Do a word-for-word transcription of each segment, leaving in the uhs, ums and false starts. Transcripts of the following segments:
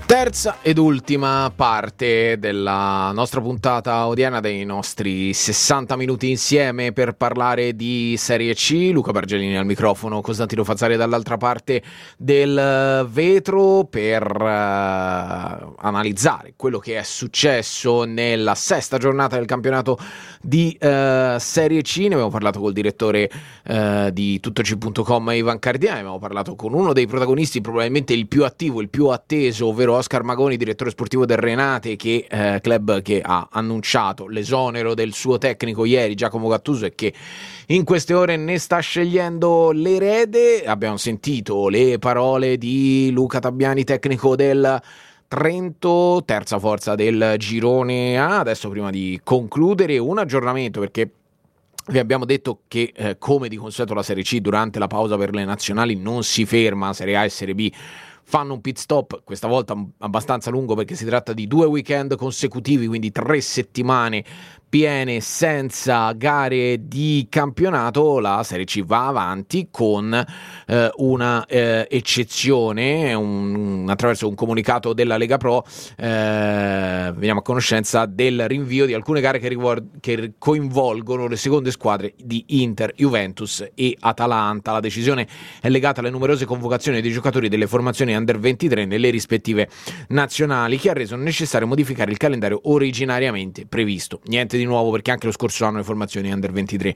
Terza ed ultima parte della nostra puntata odierna, dei nostri sessanta minuti insieme per parlare di Serie C. Luca Bargelini al microfono, Costantino Fazzari dall'altra parte del vetro per uh, analizzare quello che è successo nella sesta giornata del campionato di uh, Serie C. Ne abbiamo parlato col direttore uh, di tuttoci punto com Ivan Cardiani, abbiamo parlato con uno dei protagonisti, probabilmente il più attivo, il più atteso, ovvero Oscar Magoni, direttore sportivo del Renate, che eh, club che ha annunciato l'esonero del suo tecnico ieri, Giacomo Gattuso, e che in queste ore ne sta scegliendo l'erede. Abbiamo sentito le parole di Luca Tabbiani, tecnico del Trento, terza forza del girone A. Adesso, prima di concludere, un aggiornamento, perché vi abbiamo detto che eh, come di consueto la Serie C durante la pausa per le nazionali non si ferma, Serie A e Serie B fanno un pit stop, questa volta abbastanza lungo perché si tratta di due weekend consecutivi, quindi tre settimane piene senza gare di campionato. La Serie C va avanti con eh, una eh, eccezione, un, attraverso un comunicato della Lega Pro eh, veniamo a conoscenza del rinvio di alcune gare che, riguard- che coinvolgono le seconde squadre di Inter, Juventus e Atalanta. La decisione è legata alle numerose convocazioni dei giocatori delle formazioni under ventitré nelle rispettive nazionali, che ha reso necessario modificare il calendario originariamente previsto. Niente di nuovo, perché anche lo scorso anno le formazioni under ventitré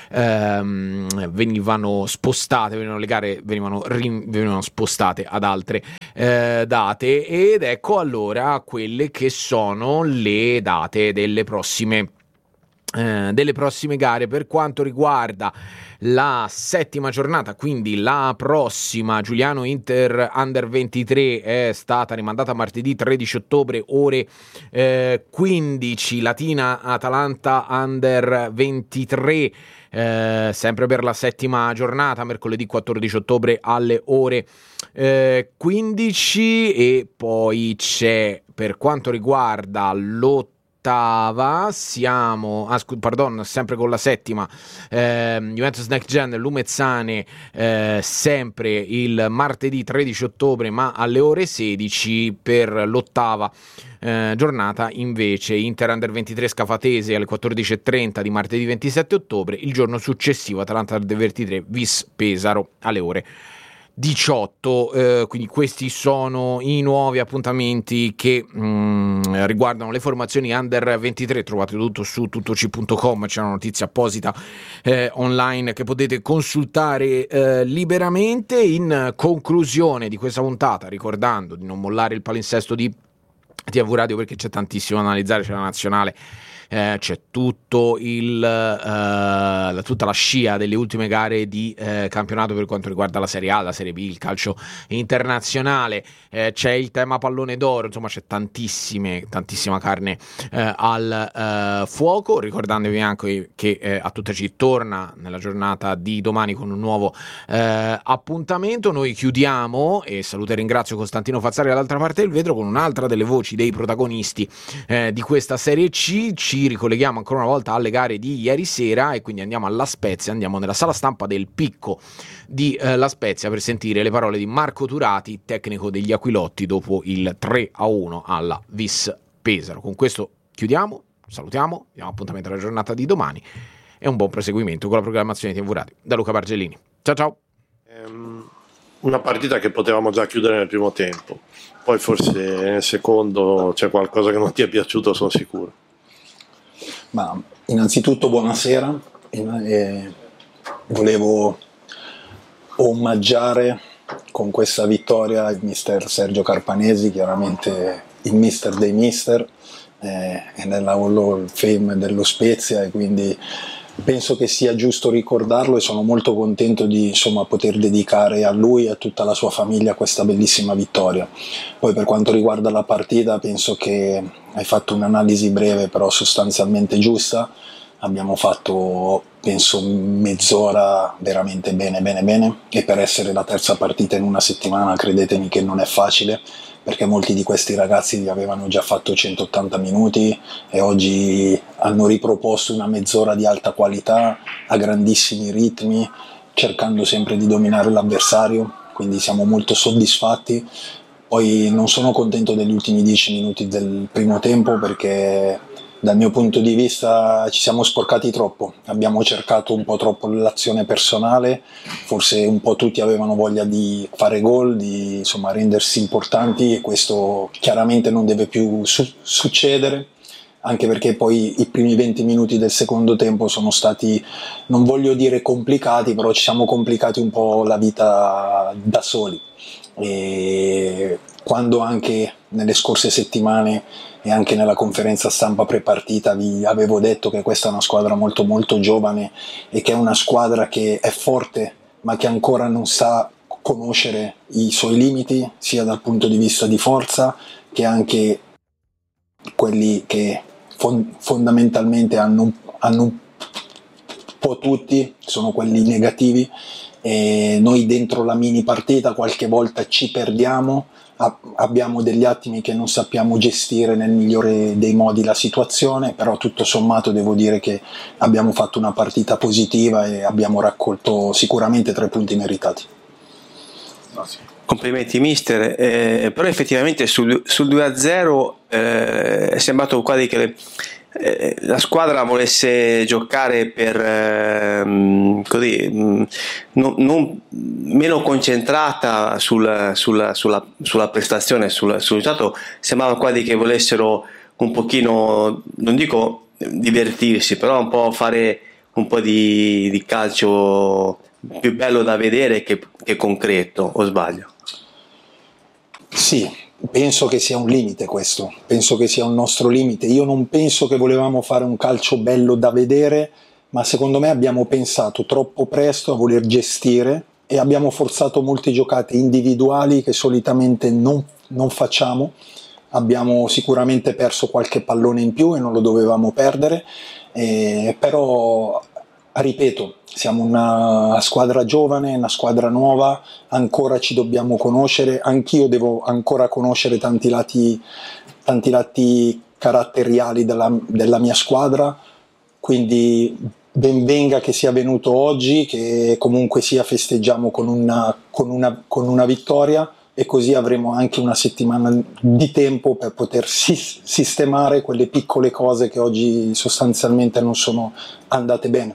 ehm, venivano spostate, venivano le gare venivano, rin, venivano spostate ad altre eh, date, ed ecco allora quelle che sono le date delle prossime eh, delle prossime gare. Per quanto riguarda la settima giornata, quindi la prossima, Giuliano Inter Under ventitré è stata rimandata martedì tredici ottobre ore eh, quindici, Latina Atalanta Under ventitré eh, sempre per la settima giornata, mercoledì quattordici ottobre alle ore eh, quindici. E poi c'è, per quanto riguarda l'ottava, siamo ah, scu- pardon, sempre con la settima, eh, Juventus Next Gen Lumezzane eh, sempre il martedì tredici ottobre ma alle ore sedici. Per l'ottava eh, giornata invece Inter Under ventitré Scafatese alle quattordici e trenta di martedì ventisette ottobre. Il giorno successivo Atalanta Under ventitré Vis Pesaro alle ore diciotto. Eh, quindi questi sono i nuovi appuntamenti che mh, riguardano le formazioni under ventitré. Trovate tutto su tuttoci punto com, c'è una notizia apposita eh, online che potete consultare eh, liberamente. In conclusione di questa puntata, ricordando di non mollare il palinsesto di T V Radio, perché c'è tantissimo da analizzare, c'è la nazionale, eh, c'è tutto il eh, tutta la scia delle ultime gare di eh, campionato per quanto riguarda la Serie A, la Serie B, il calcio internazionale, eh, c'è il tema pallone d'oro, insomma c'è tantissime tantissima carne eh, al eh, fuoco. Ricordandovi anche che eh, a Tuttaci torna nella giornata di domani con un nuovo eh, appuntamento. Noi chiudiamo, e saluto e ringrazio Costantino Fazzari dall'altra parte del vetro, con un'altra delle voci dei protagonisti eh, di questa Serie C. Ci ricolleghiamo ancora una volta alle gare di ieri sera e quindi andiamo alla Spezia, andiamo nella sala stampa del Picco di eh, La Spezia per sentire le parole di Marco Turati, tecnico degli Aquilotti, dopo il tre a uno alla Vis Pesaro. Con questo chiudiamo, salutiamo, diamo appuntamento alla giornata di domani e un buon proseguimento con la programmazione di T V Radio. Da Luca Bargelini, ciao ciao. Um, una partita che potevamo già chiudere nel primo tempo, poi forse nel secondo c'è qualcosa che non ti è piaciuto, sono sicuro. Ma innanzitutto buonasera, e volevo omaggiare con questa vittoria il mister Sergio Carpanesi, chiaramente il mister dei mister, eh, è nella Hall of Fame dello Spezia, e quindi penso che sia giusto ricordarlo, e sono molto contento di insomma poter dedicare a lui e a tutta la sua famiglia questa bellissima vittoria. Poi per quanto riguarda la partita, penso che hai fatto un'analisi breve però sostanzialmente giusta. Abbiamo fatto penso mezz'ora veramente bene bene bene, e per essere la terza partita in una settimana credetemi che non è facile, perché molti di questi ragazzi avevano già fatto centottanta minuti e oggi hanno riproposto una mezz'ora di alta qualità a grandissimi ritmi, cercando sempre di dominare l'avversario, quindi siamo molto soddisfatti. Poi non sono contento degli ultimi dieci minuti del primo tempo, perché dal mio punto di vista ci siamo sporcati troppo, abbiamo cercato un po' troppo l'azione personale, forse un po' tutti avevano voglia di fare gol, di insomma rendersi importanti, e questo chiaramente non deve più su- succedere, anche perché poi i primi venti minuti del secondo tempo sono stati, non voglio dire complicati, però ci siamo complicati un po' la vita da soli. E quando anche nelle scorse settimane e anche nella conferenza stampa prepartita vi avevo detto che questa è una squadra molto molto giovane e che è una squadra che è forte ma che ancora non sa conoscere i suoi limiti, sia dal punto di vista di forza che anche quelli che fon- fondamentalmente hanno, hanno un po' tutti, sono quelli negativi. E noi dentro la mini partita qualche volta ci perdiamo, a- abbiamo degli attimi che non sappiamo gestire nel migliore dei modi la situazione, però tutto sommato devo dire che abbiamo fatto una partita positiva e abbiamo raccolto sicuramente tre punti meritati. Complimenti mister, eh, però effettivamente sul, sul due a zero eh, è sembrato quasi che le, eh, la squadra volesse giocare per eh, così mh, non, non, meno concentrata sul, sulla, sulla, sulla prestazione, sul, sul risultato. Sembrava quasi che volessero un pochino, non dico divertirsi, però un po' fare un po' di, di calcio più bello da vedere che, che concreto, o sbaglio? Sì, penso che sia un limite questo, penso che sia un nostro limite. Io non penso che volevamo fare un calcio bello da vedere, ma secondo me abbiamo pensato troppo presto a voler gestire e abbiamo forzato molte giocate individuali che solitamente non, non facciamo. Abbiamo sicuramente perso qualche pallone in più e non lo dovevamo perdere, eh, però ripeto, siamo una squadra giovane, una squadra nuova, ancora ci dobbiamo conoscere, anch'io devo ancora conoscere tanti lati, tanti lati caratteriali della, della mia squadra, quindi ben venga che sia venuto oggi, che comunque sia festeggiamo con una, con una, con una vittoria, e così avremo anche una settimana di tempo per poter sis- sistemare quelle piccole cose che oggi sostanzialmente non sono andate bene.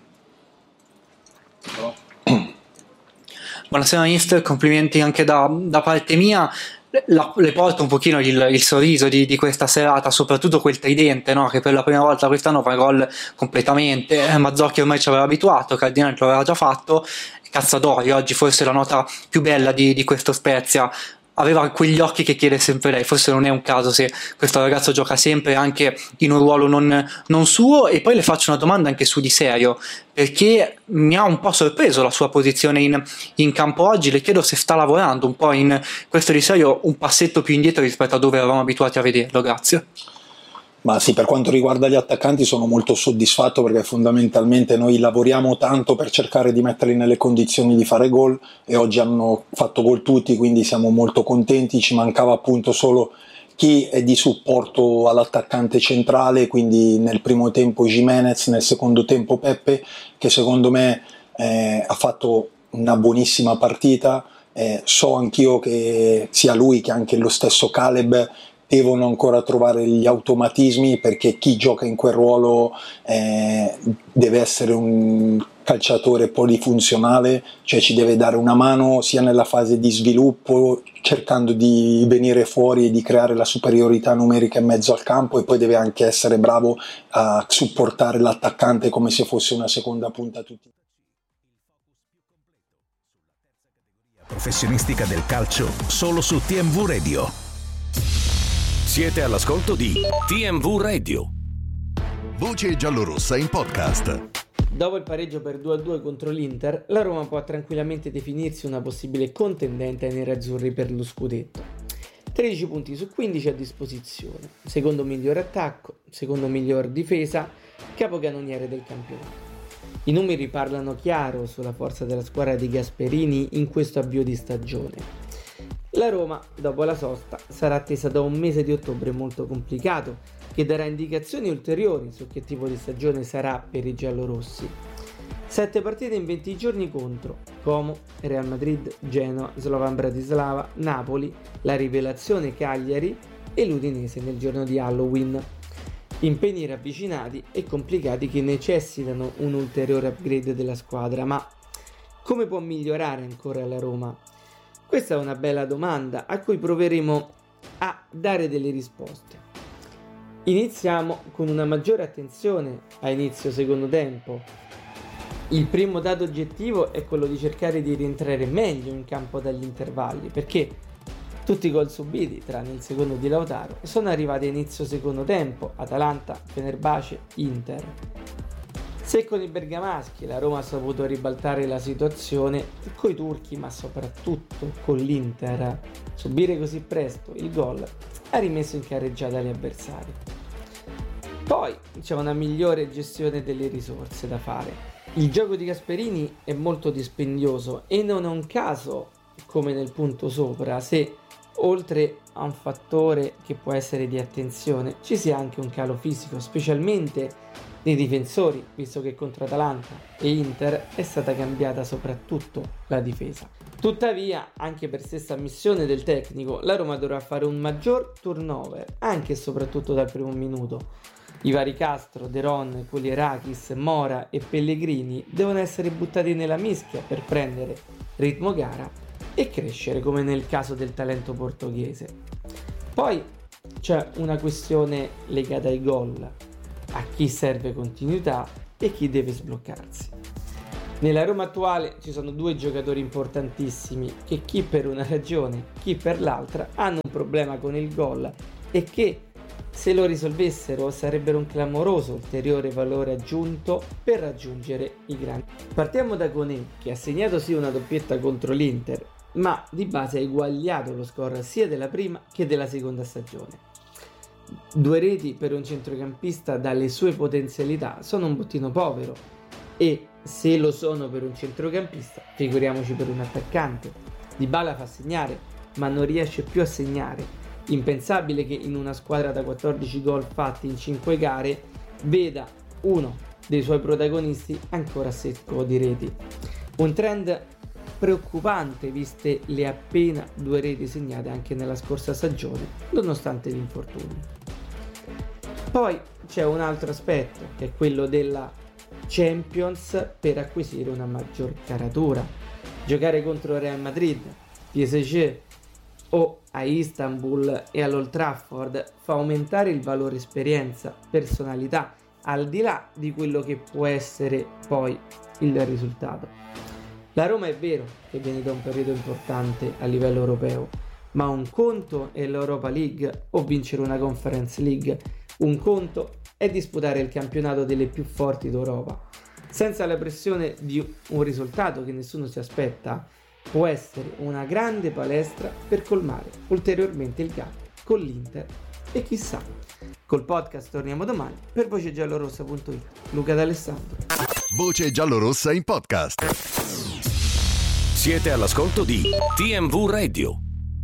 Buonasera mister, complimenti anche da, da parte mia. La, le porto un pochino il, il sorriso di, di questa serata, soprattutto quel tridente, no? Che per la prima volta quest'anno fa gol completamente. eh, Mazzocchi ormai ci aveva abituato, Cardinale lo aveva già fatto, Cazzatori oggi forse la nota più bella di, di questo Spezia. Aveva quegli occhi che chiede sempre lei, forse non è un caso se questo ragazzo gioca sempre anche in un ruolo non, non suo. E poi le faccio una domanda anche su Di Serio, perché mi ha un po' sorpreso la sua posizione in, in campo oggi. Le chiedo se sta lavorando un po' in questo Di Serio un passetto più indietro rispetto a dove eravamo abituati a vederlo. Grazie. Ma sì, per quanto riguarda gli attaccanti sono molto soddisfatto, perché fondamentalmente noi lavoriamo tanto per cercare di metterli nelle condizioni di fare gol, e oggi hanno fatto gol tutti, quindi siamo molto contenti. Ci mancava appunto solo chi è di supporto all'attaccante centrale, quindi nel primo tempo Gimenez, nel secondo tempo Peppe, che secondo me eh, ha fatto una buonissima partita. Eh, so anch'io che sia lui che anche lo stesso Caleb devono ancora trovare gli automatismi, perché chi gioca in quel ruolo eh, deve essere un calciatore polifunzionale, cioè ci deve dare una mano sia nella fase di sviluppo, cercando di venire fuori e di creare la superiorità numerica in mezzo al campo, e poi deve anche essere bravo a supportare l'attaccante come se fosse una seconda punta a tutti. Professionistica del calcio solo su T M V Radio. Siete all'ascolto di T M V Radio. Voce giallorossa in podcast. Dopo il pareggio per due a due contro l'Inter, la Roma può tranquillamente definirsi una possibile contendente ai nerazzurri per lo scudetto. tredici punti su quindici a disposizione, secondo miglior attacco, secondo miglior difesa, capocannoniere del campionato. I numeri parlano chiaro sulla forza della squadra di Gasperini in questo avvio di stagione. La Roma, dopo la sosta, sarà attesa da un mese di ottobre molto complicato, che darà indicazioni ulteriori su che tipo di stagione sarà per i giallorossi. sette partite in venti giorni contro Como, Real Madrid, Genoa, Slovan Bratislava, Napoli, la rivelazione Cagliari e l'Udinese nel giorno di Halloween. Impegni ravvicinati e complicati che necessitano un ulteriore upgrade della squadra, ma come può migliorare ancora la Roma? Questa è una bella domanda a cui proveremo a dare delle risposte. Iniziamo con una maggiore attenzione a inizio secondo tempo. Il primo dato oggettivo è quello di cercare di rientrare meglio in campo dagli intervalli, perché tutti i gol subiti, tranne il secondo di Lautaro, sono arrivati a inizio secondo tempo: Atalanta, Fenerbahce, Inter. Se con i bergamaschi la Roma ha saputo ribaltare la situazione, coi turchi, ma soprattutto con l'Inter, subire così presto il gol ha rimesso in carreggiata gli avversari. Poi c'è una migliore gestione delle risorse da fare. Il gioco di Gasperini è molto dispendioso e non è un caso, come nel punto sopra, se oltre a un fattore che può essere di attenzione ci sia anche un calo fisico, specialmente nei difensori, visto che contro Atalanta e Inter è stata cambiata soprattutto la difesa. Tuttavia, anche per stessa ammissione del tecnico, la Roma dovrà fare un maggior turnover, anche e soprattutto dal primo minuto. I vari Castro, De Ron, Kulierakis, Mora e Pellegrini devono essere buttati nella mischia per prendere ritmo gara e crescere, come nel caso del talento portoghese. Poi c'è una questione legata ai gol, a chi serve continuità e chi deve sbloccarsi. Nella Roma attuale ci sono due giocatori importantissimi che chi per una ragione, chi per l'altra hanno un problema con il gol e che se lo risolvessero sarebbero un clamoroso ulteriore valore aggiunto per raggiungere i grandi. Partiamo da Koné, che ha segnato sì una doppietta contro l'Inter, ma di base ha eguagliato lo score sia della prima che della seconda stagione. Due reti per un centrocampista dalle sue potenzialità sono un bottino povero, e se lo sono per un centrocampista, figuriamoci per un attaccante. Dybala fa segnare, ma non riesce più a segnare. Impensabile che in una squadra da quattordici gol fatti in cinque gare veda uno dei suoi protagonisti ancora secco di reti. Un trend preoccupante viste le appena due reti segnate anche nella scorsa stagione, nonostante gli infortuni. Poi c'è un altro aspetto, che è quello della Champions per acquisire una maggior caratura. Giocare contro Real Madrid, P S G o a Istanbul e all'Old Trafford fa aumentare il valore esperienza, personalità, al di là di quello che può essere poi il risultato. La Roma è vero che viene da un periodo importante a livello europeo, ma un conto è l'Europa League o vincere una Conference League, un conto è disputare il campionato delle più forti d'Europa. Senza la pressione di un risultato che nessuno si aspetta, può essere una grande palestra per colmare ulteriormente il gap con l'Inter e chissà. Col podcast torniamo domani. Per voce giallorossa punto it, Luca D'Alessandro. Voce giallorossa in podcast. Siete all'ascolto di T M V Radio.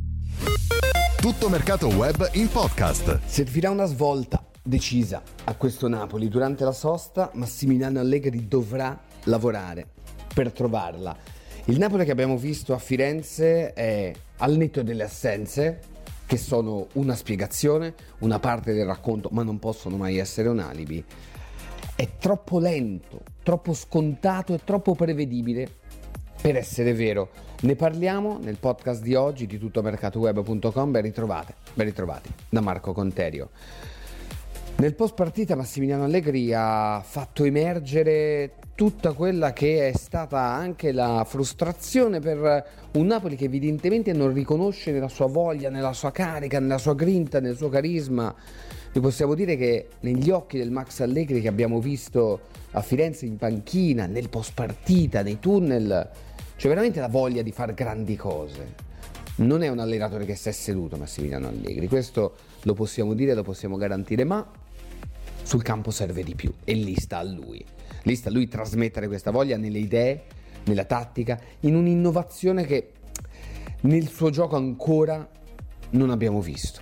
Tutto mercato web in podcast. Servirà una svolta decisa a questo Napoli. Durante la sosta Massimiliano Allegri dovrà lavorare per trovarla. Il Napoli che abbiamo visto a Firenze è al netto delle assenze, che sono una spiegazione, una parte del racconto, ma non possono mai essere un alibi. È troppo lento, troppo scontato e troppo prevedibile per essere vero. Ne parliamo nel podcast di oggi di tutto mercato web punto com. Ben ritrovate, ben ritrovati da Marco Conterio. Nel post partita Massimiliano Allegri ha fatto emergere tutta quella che è stata anche la frustrazione per un Napoli che evidentemente non riconosce nella sua voglia, nella sua carica, nella sua grinta, nel suo carisma. Vi possiamo dire che negli occhi del Max Allegri che abbiamo visto a Firenze in panchina, nel post partita, nei tunnel, c'è veramente la voglia di fare grandi cose. Non è un allenatore che si è seduto Massimiliano Allegri, questo lo possiamo dire, lo possiamo garantire, ma sul campo serve di più e lì sta a lui. Lì sta a lui trasmettere questa voglia nelle idee, nella tattica, in un'innovazione che nel suo gioco ancora non abbiamo visto.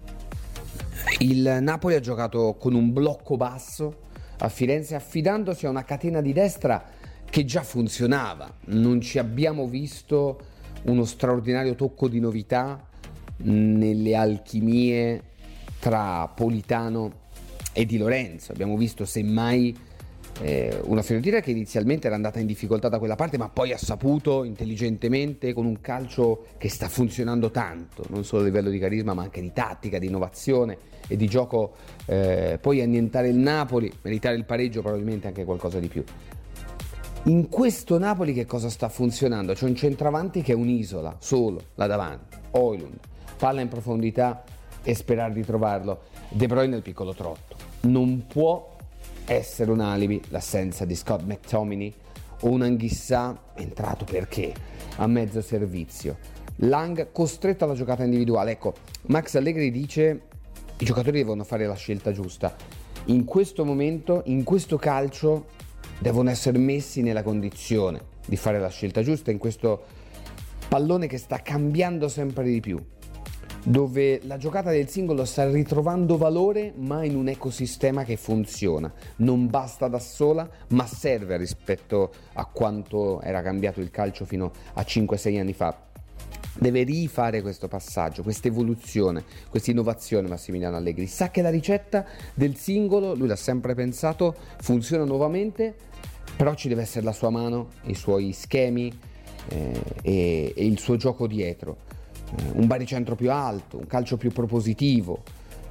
Il Napoli ha giocato con un blocco basso a Firenze, affidandosi a una catena di destra che già funzionava. Non ci abbiamo visto uno straordinario tocco di novità nelle alchimie tra Politano e Di Lorenzo. Abbiamo visto semmai eh, una Fiorentina che inizialmente era andata in difficoltà da quella parte, ma poi ha saputo intelligentemente, con un calcio che sta funzionando tanto, non solo a livello di carisma ma anche di tattica, di innovazione e di gioco, eh, poi annientare il Napoli, meritare il pareggio, probabilmente anche qualcosa di più. In questo Napoli che cosa sta funzionando? C'è un centravanti che è un'isola, solo, là davanti, Højlund, palla in profondità e sperare di trovarlo. De Bruyne nel piccolo trotto. Non può essere un alibi l'assenza di Scott McTominay o un Anghissà entrato perché a mezzo servizio. Lang costretto alla giocata individuale. Ecco, Max Allegri dice i giocatori devono fare la scelta giusta. In questo momento, in questo calcio, devono essere messi nella condizione di fare la scelta giusta in questo pallone che sta cambiando sempre di più, dove la giocata del singolo sta ritrovando valore ma in un ecosistema che funziona. Non basta da sola, ma serve rispetto a quanto era cambiato il calcio fino a cinque sei anni fa. Deve rifare questo passaggio, questa evoluzione, questa innovazione Massimiliano Allegri. Sa che la ricetta del singolo, lui l'ha sempre pensato, funziona nuovamente, però ci deve essere la sua mano, i suoi schemi eh, e, e il suo gioco dietro. Eh, un baricentro più alto, un calcio più propositivo.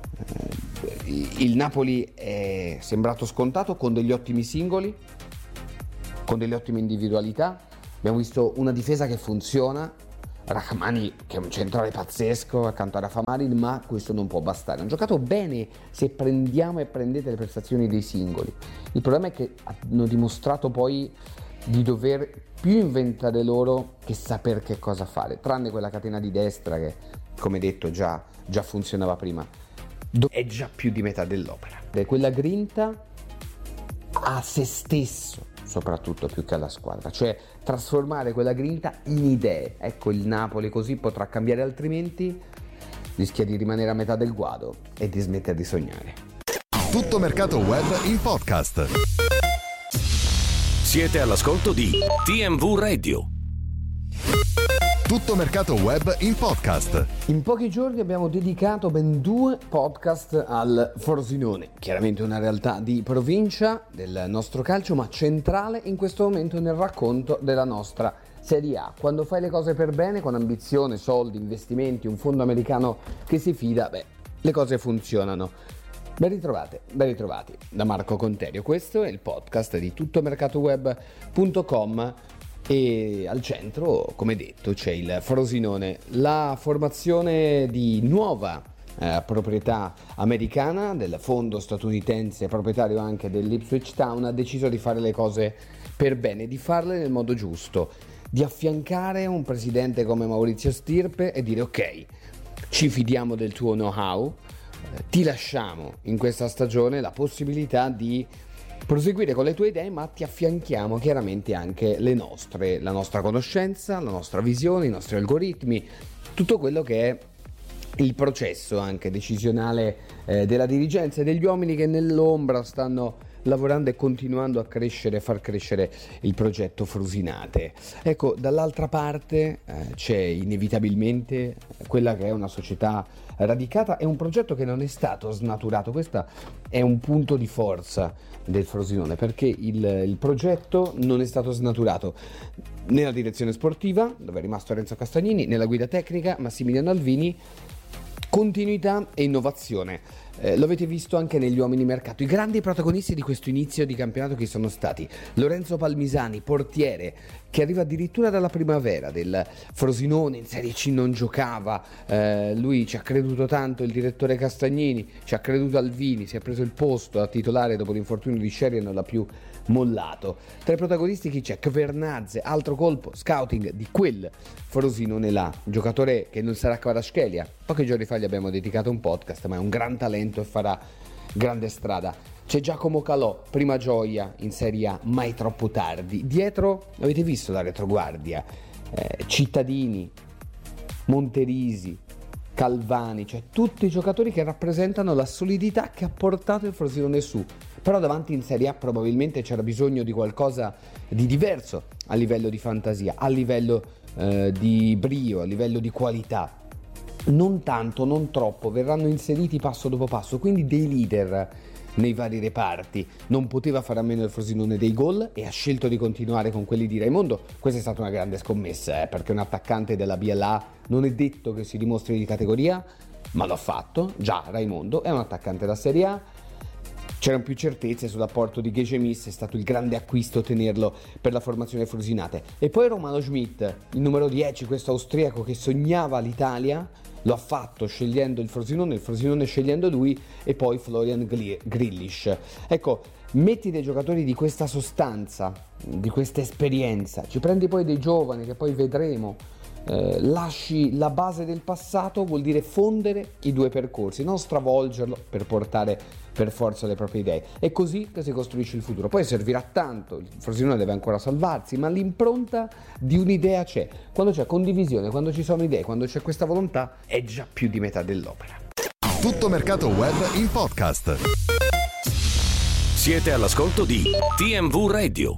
Eh, il Napoli è sembrato scontato con degli ottimi singoli, con delle ottime individualità. Abbiamo visto una difesa che funziona, Rachmani che è un centrale pazzesco accanto a Rafa Marin, ma questo non può bastare. Hanno giocato bene se prendiamo e prendete le prestazioni dei singoli. Il problema è che hanno dimostrato poi di dover più inventare loro che saper che cosa fare, tranne quella catena di destra che, come detto, già, già funzionava prima. È già più di metà dell'opera. Quella grinta a se stesso, soprattutto più che alla squadra, cioè trasformare quella grinta in idee. Ecco, il Napoli così potrà cambiare, altrimenti rischia di rimanere a metà del guado e di smettere di sognare. Tutto Mercato Web in podcast. Siete all'ascolto di T M V Radio. Tutto Mercato Web in podcast. In pochi giorni abbiamo dedicato ben due podcast al Frosinone, chiaramente una realtà di provincia del nostro calcio, ma centrale in questo momento nel racconto della nostra Serie A. Quando fai le cose per bene, con ambizione, soldi, investimenti, un fondo americano che si fida, beh, le cose funzionano. Ben ritrovate, ben ritrovati da Marco Conterio. Questo è il podcast di tutto mercato web punto com. E al centro, come detto, c'è il Frosinone, la formazione di nuova eh, proprietà americana del fondo statunitense, proprietario anche dell'Ipswich Town, ha deciso di fare le cose per bene, di farle nel modo giusto, di affiancare un presidente come Maurizio Stirpe e dire: ok, ci fidiamo del tuo know-how, eh, ti lasciamo in questa stagione la possibilità di proseguire con le tue idee, ma ti affianchiamo chiaramente anche le nostre, la nostra conoscenza, la nostra visione, i nostri algoritmi, tutto quello che è il processo anche decisionale eh, della dirigenza e degli uomini che nell'ombra stanno lavorando e continuando a crescere, far crescere il progetto Frusinate. Ecco, dall'altra parte eh, c'è inevitabilmente quella che è una società radicata e un progetto che non è stato snaturato. Questo è un punto di forza del Frosinone, perché il, il progetto non è stato snaturato nella direzione sportiva, dove è rimasto Renzo Castagnini, nella guida tecnica Massimiliano Alvini. Continuità e innovazione, eh, lo avete visto anche negli uomini mercato. I grandi protagonisti di questo inizio di campionato che sono stati Lorenzo Palmisani, portiere, che arriva addirittura dalla primavera del Frosinone, in Serie C non giocava, eh, lui ci ha creduto tanto, il direttore Castagnini, ci ha creduto Alvini, si è preso il posto a titolare dopo l'infortunio di Scieri e non l'ha più mollato. Tra i protagonisti chi c'è? Kvernadze, altro colpo, scouting di quel Frosinone là, giocatore che non sarà Kvaratskhelia. Pochi giorni fa gli abbiamo dedicato un podcast, ma è un gran talento e farà grande strada. C'è Giacomo Calò, prima gioia in Serie A, mai troppo tardi. Dietro avete visto la retroguardia, eh, Cittadini, Monterisi, Calvani, cioè tutti i giocatori che rappresentano la solidità che ha portato il Frosinone su. però davanti in Serie A probabilmente c'era bisogno di qualcosa di diverso a livello di fantasia, a livello eh, di brio, a livello di qualità. Non tanto, non troppo, verranno inseriti passo dopo passo, quindi dei leader nei vari reparti. Non poteva fare a meno il Frosinone dei gol e ha scelto di continuare con quelli di Raimondo. Questa è stata una grande scommessa, eh, perché un attaccante della B L A non è detto che si dimostri di categoria, ma l'ha fatto. Già Raimondo è un attaccante da Serie A. C'erano più certezze sull'apporto di Gechemis, è stato il grande acquisto tenerlo per la formazione frosinate. E poi Romano Schmidt, il numero dieci, questo austriaco che sognava l'Italia, lo ha fatto scegliendo il Frosinone, il Frosinone scegliendo lui, e poi Florian Grillitsch. Ecco, metti dei giocatori di questa sostanza, di questa esperienza, ci prendi poi dei giovani che poi vedremo, eh, lasci la base del passato, vuol dire fondere i due percorsi, non stravolgerlo per portare per forza le proprie idee. È così che si costruisce il futuro. Poi servirà tanto, il Frosinone deve ancora salvarsi, ma l'impronta di un'idea c'è. Quando c'è condivisione, quando ci sono idee, quando c'è questa volontà, è già più di metà dell'opera. Tutto mercato web in podcast. Siete all'ascolto di T M V Radio.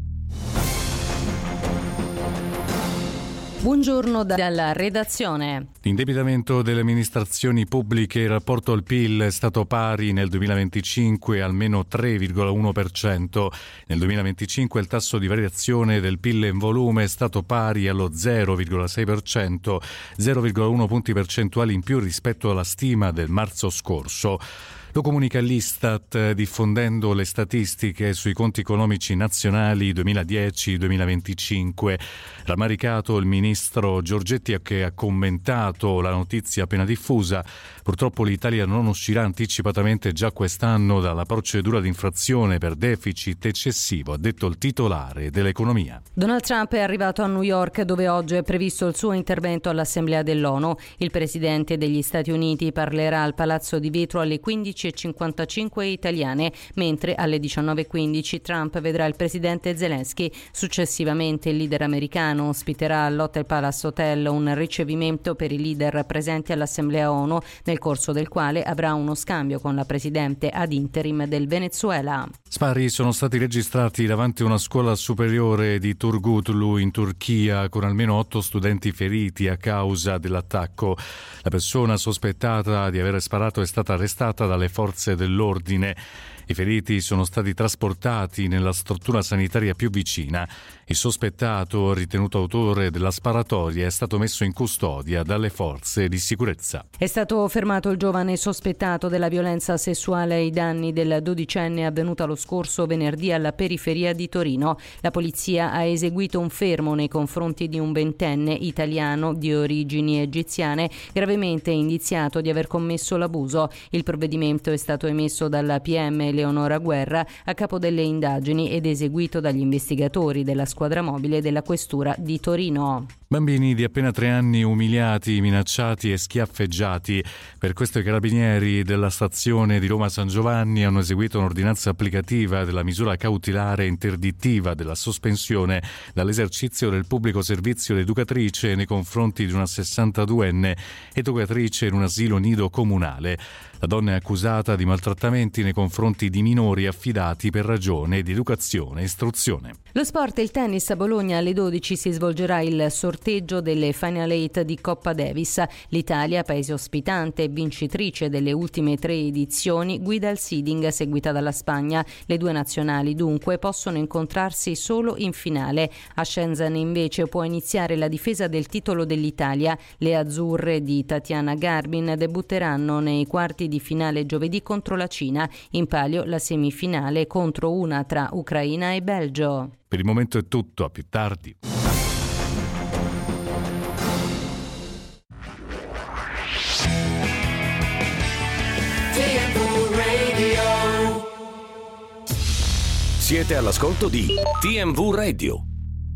Buongiorno dalla redazione. L'indebitamento delle amministrazioni pubbliche in rapporto al P I L è stato pari nel duemilaventicinque almeno tre virgola uno per cento. Nel duemilaventicinque il tasso di variazione del P I L in volume è stato pari allo zero virgola sei per cento, zero virgola uno punti percentuali in più rispetto alla stima del marzo scorso. Lo comunica l'Istat diffondendo le statistiche sui conti economici nazionali duemiladieci duemilaventicinque. Rammaricato il ministro Giorgetti, che ha commentato la notizia appena diffusa. Purtroppo l'Italia non uscirà anticipatamente già quest'anno dalla procedura di infrazione per deficit eccessivo, ha detto il titolare dell'economia. Donald Trump è arrivato a New York, dove oggi è previsto il suo intervento all'Assemblea dell'ONU. Il presidente degli Stati Uniti parlerà al Palazzo di Vetro alle quindici e cinquantacinque italiane, mentre alle diciannove e quindici Trump vedrà il presidente Zelensky. Successivamente il leader americano ospiterà all'Hotel Palace Hotel un ricevimento per i leader presenti all'Assemblea ONU, nel corso del quale avrà uno scambio con la presidente ad interim del Venezuela. Spari sono stati registrati davanti a una scuola superiore di Turgutlu in Turchia, con almeno otto studenti feriti a causa dell'attacco. La persona sospettata di aver sparato è stata arrestata dalle forze dell'ordine. I feriti sono stati trasportati nella struttura sanitaria più vicina. Il sospettato, ritenuto autore della sparatoria, è stato messo in custodia dalle forze di sicurezza. È stato fermato il giovane sospettato della violenza sessuale ai danni del dodicenne avvenuta lo scorso venerdì alla periferia di Torino. La polizia ha eseguito un fermo nei confronti di un ventenne italiano di origini egiziane, gravemente indiziato di aver commesso l'abuso. Il provvedimento è stato emesso dalla P M Leonora Guerra a capo delle indagini ed eseguito dagli investigatori della squadra mobile della questura di Torino. Bambini di appena tre anni umiliati, minacciati e schiaffeggiati. Per questo i carabinieri della stazione di Roma San Giovanni hanno eseguito un'ordinanza applicativa della misura cautelare interdittiva della sospensione dall'esercizio del pubblico servizio d'educatrice nei confronti di una sessantaduenne educatrice in un asilo nido comunale. La donna è accusata di maltrattamenti nei confronti di minori affidati per ragione di educazione e istruzione. Lo sport e il tennis. A Bologna alle dodici si svolgerà il sorteggio delle Final Eight di Coppa Davis. L'Italia, paese ospitante e vincitrice delle ultime tre edizioni, guida il seeding seguita dalla Spagna. Le due nazionali dunque possono incontrarsi solo in finale. A Shenzhen invece può iniziare la difesa del titolo dell'Italia. Le azzurre di Tatiana Garbin debutteranno nei quarti di finale giovedì contro la Cina. In palio la semifinale contro una tra Ucraina e Belgio. Per il momento è tutto, a più tardi. Siete all'ascolto di T M V Radio.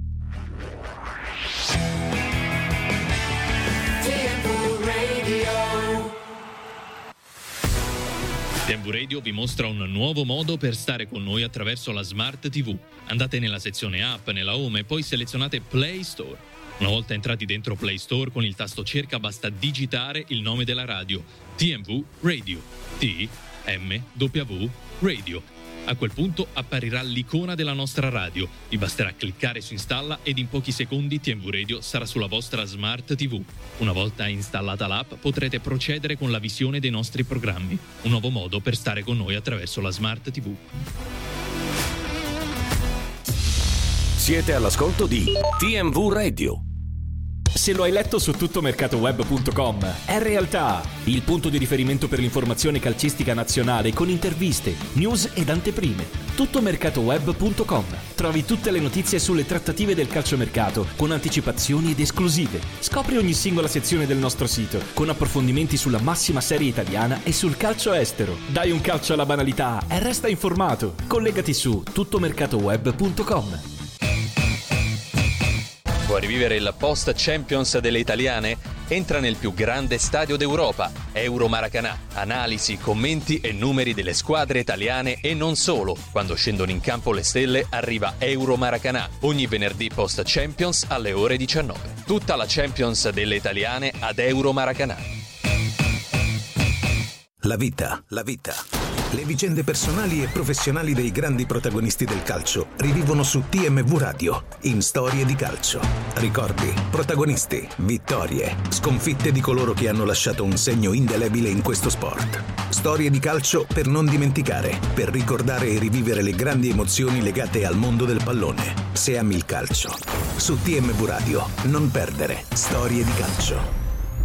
T M V Radio vi mostra un nuovo modo per stare con noi attraverso la Smart T V. Andate nella sezione app, nella home e poi selezionate Play Store. Una volta entrati dentro Play Store, con il tasto cerca basta digitare il nome della radio, T M V Radio. T M W Radio. A quel punto apparirà l'icona della nostra radio. Vi basterà cliccare su installa ed in pochi secondi T M V Radio sarà sulla vostra Smart T V. Una volta installata l'app potrete procedere con la visione dei nostri programmi. Un nuovo modo per stare con noi attraverso la Smart T V. Siete all'ascolto di T M V Radio. Se lo hai letto su tuttomercatoweb punto com, è realtà, il punto di riferimento per l'informazione calcistica nazionale con interviste, news ed anteprime. tuttomercatoweb punto com. Trovi tutte le notizie sulle trattative del calciomercato con anticipazioni ed esclusive. Scopri ogni singola sezione del nostro sito con approfondimenti sulla massima serie italiana e sul calcio estero. Dai un calcio alla banalità e resta informato. Collegati su tuttomercatoweb punto com. Vuoi rivivere il post Champions delle italiane? Entra nel più grande stadio d'Europa, Euro Maracanã. Analisi, commenti e numeri delle squadre italiane e non solo. Quando scendono in campo le stelle arriva Euro Maracanã, ogni venerdì post Champions alle ore diciannove. Tutta la Champions delle italiane ad Euro Maracanã. La vita, la vita. Le vicende personali e professionali dei grandi protagonisti del calcio rivivono su T M V Radio, in Storie di Calcio. Ricordi, protagonisti, vittorie, sconfitte di coloro che hanno lasciato un segno indelebile in questo sport. Storie di calcio per non dimenticare, per ricordare e rivivere le grandi emozioni legate al mondo del pallone. Se ami il calcio. Su T M V Radio, non perdere Storie di Calcio.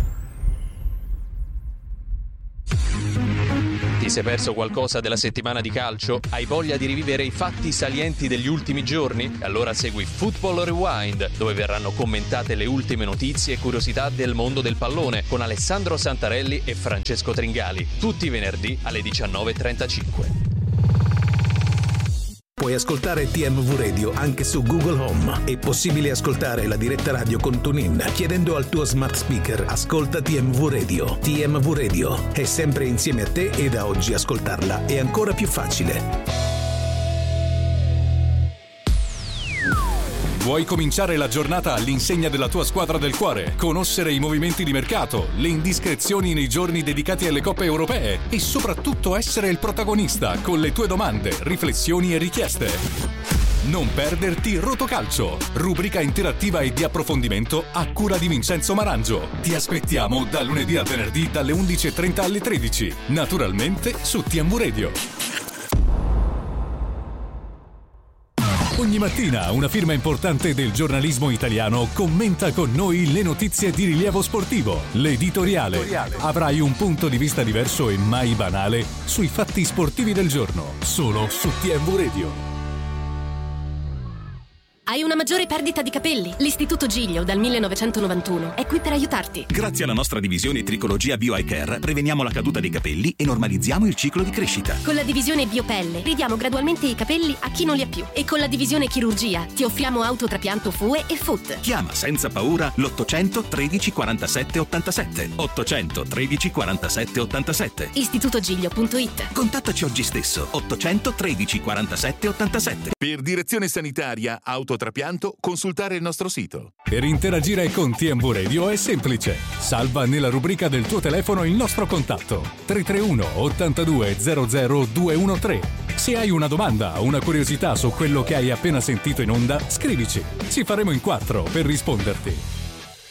Ti sei perso qualcosa della settimana di calcio? Hai voglia di rivivere i fatti salienti degli ultimi giorni? Allora segui Football Rewind, dove verranno commentate le ultime notizie e curiosità del mondo del pallone con Alessandro Santarelli e Francesco Tringali, tutti i venerdì alle diciannove e trentacinque. Puoi ascoltare T M V Radio anche su Google Home. È possibile ascoltare la diretta radio con TuneIn chiedendo al tuo smart speaker ascolta T M V Radio. T M V Radio è sempre insieme a te e da oggi ascoltarla è ancora più facile. Vuoi cominciare la giornata all'insegna della tua squadra del cuore? Conoscere i movimenti di mercato, le indiscrezioni nei giorni dedicati alle coppe europee e soprattutto essere il protagonista con le tue domande, riflessioni e richieste? Non perderti Rotocalcio, rubrica interattiva e di approfondimento a cura di Vincenzo Marangio. Ti aspettiamo da lunedì a venerdì dalle undici e trenta alle tredici, naturalmente su T M V Radio. Ogni mattina una firma importante del giornalismo italiano commenta con noi le notizie di rilievo sportivo. L'editoriale. Avrai un punto di vista diverso e mai banale sui fatti sportivi del giorno, solo su T M V Radio. Hai una maggiore perdita di capelli? L'Istituto Giglio dal millenovecentonovantuno è qui per aiutarti. Grazie alla nostra divisione Tricologia Bio Eye Care preveniamo la caduta dei capelli e normalizziamo il ciclo di crescita. Con la divisione Biopelle ridiamo gradualmente i capelli a chi non li ha più. E con la divisione Chirurgia ti offriamo autotrapianto F U E e F U T. Chiama senza paura l'ottocento tredici quarantasette ottantasette. ottocento tredici quarantasette ottantasette. istitutogiglio punto it. Contattaci oggi stesso. ottocento tredici quarantasette ottantasette. Per direzione sanitaria autotrapianto, consultare il nostro sito. Per interagire con T M V Radio è semplice. Salva nella rubrica del tuo telefono il nostro contatto tre tre uno ottantadue zero zero due uno tre. Se hai una domanda o una curiosità su quello che hai appena sentito in onda, scrivici. Ci faremo in quattro per risponderti.